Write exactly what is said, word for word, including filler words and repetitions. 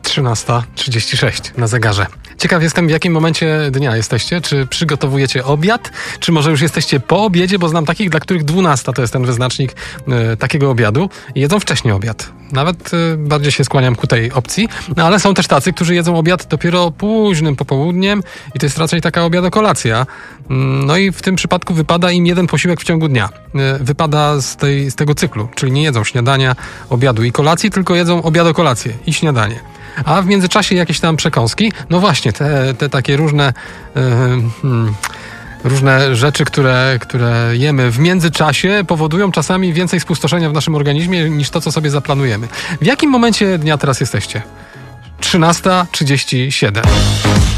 trzynasta trzydzieści sześć na zegarze. Ciekaw jestem, w jakim momencie dnia jesteście. Czy przygotowujecie obiad, czy może już jesteście po obiedzie, bo znam takich, dla których dwunasta to jest ten wyznacznik y, takiego obiadu i jedzą wcześniej obiad. Nawet y, bardziej się skłaniam ku tej opcji, no, ale są też tacy, którzy jedzą obiad dopiero późnym popołudniem i to jest raczej taka obiadokolacja. No i w tym przypadku wypada im jeden posiłek w ciągu dnia. Y, wypada z, tej, z tego cyklu, czyli nie jedzą śniadania, obiadu i kolacji, tylko jedzą obiadokolację i śniadanie. A w międzyczasie jakieś tam przekąski, no właśnie, te, te takie różne yy, hmm, różne rzeczy, które, które jemy w międzyczasie powodują czasami więcej spustoszenia w naszym organizmie niż to, co sobie zaplanujemy. W jakim momencie dnia teraz jesteście? trzynasta trzydzieści siedem.